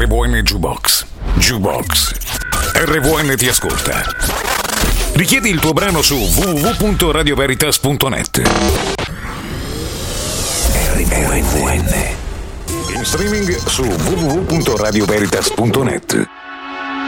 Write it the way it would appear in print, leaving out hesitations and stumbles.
RVN Jukebox. Jukebox. RVN ti ascolta. Richiedi il tuo brano su www.radioveritas.net. RVN. In streaming su www.radioveritas.net.